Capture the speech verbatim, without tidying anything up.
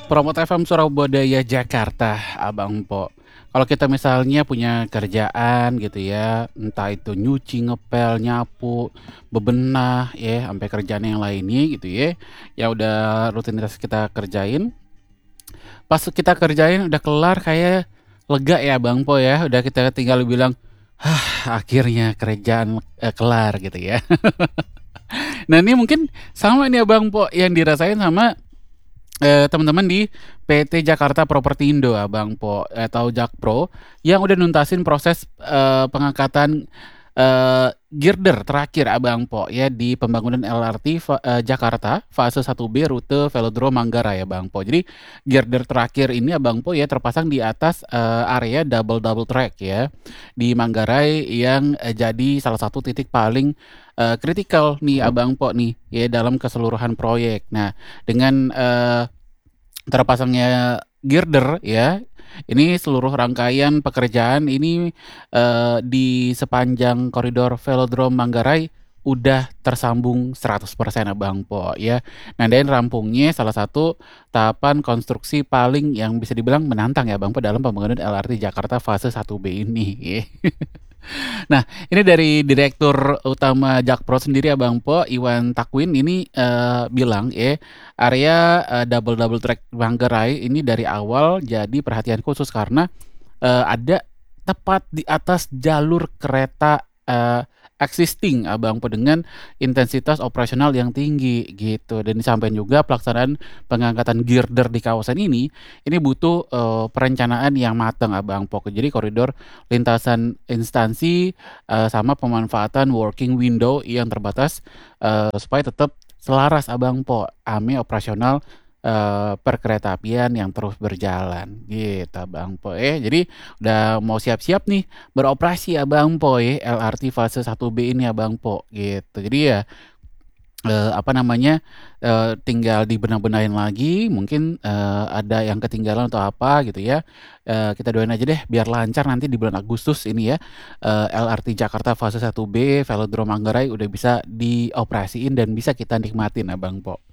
Promot F M Surabaya Jakarta, Abang Po. Kalau kita misalnya punya kerjaan gitu ya, entah itu nyuci, ngepel, nyapu, bebenah ya, sampai kerjaan yang lainnya gitu ya, yang udah rutinitas kita kerjain, pas kita kerjain udah kelar kayak lega ya Bang Po ya, udah kita tinggal bilang, "Hah, akhirnya kerjaan, eee, kelar," gitu ya. Nah ini mungkin sama nih Abang Po yang dirasain sama Eee, teman-teman di P T Jakarta Propertindo, Abang Po, atau Jakpro, yang udah nuntasin proses, eee, pengangkatan, eee, girder terakhir, Abang Po, ya di pembangunan L R T fa eee, Jakarta fase satu B rute Velodrome Manggarai, Abang Po. Jadi girder terakhir ini, Abang Po, ya terpasang di atas, eee, area double double track ya, di Manggarai yang, eee, jadi salah satu titik paling, eee, kritikal nih, Abang Po, nih, ya dalam keseluruhan proyek. Nah, dengan, eee terpasangnya girder ya, ini seluruh rangkaian pekerjaan ini, eee, di sepanjang koridor Velodrome Manggarai udah tersambung seratus persen Abang Po ya. Nah dan rampungnya salah satu tahapan konstruksi paling yang bisa dibilang menantang ya Bang Po dalam pembangunan L R T Jakarta fase satu B ini ya. Nah, ini dari Direktur Utama Jakpro sendiri ya Bang Po, Iwan Takwin ini, eee, bilang ya, area, eee, double double track Manggarai ini dari awal jadi perhatian khusus karena, eee, ada tepat di atas jalur kereta, eee, existing Abang Po dengan intensitas operasional yang tinggi gitu dan disampaikan juga pelaksanaan pengangkatan girder di kawasan ini, ini butuh, eee, perencanaan yang matang Abang Po. Jadi koridor lintasan instansi, eee, sama pemanfaatan working window yang terbatas, eee, supaya tetap selaras Abang Po, ame operasional, eee, perkeretaapian yang terus berjalan, gitu Abang Po ya. Jadi udah mau siap-siap nih beroperasi Abang Po ya, L R T fase satu B ini Abang Po, gitu. Jadi ya Eee, apa namanya, eee, tinggal dibenah-benahin lagi mungkin, eee, ada yang ketinggalan atau apa gitu ya, eee, kita doain aja deh biar lancar nanti di bulan Agustus ini ya, eee, L R T Jakarta fase satu B Velodrome Manggarai udah bisa dioperasiin dan bisa kita nikmatin Abang Po.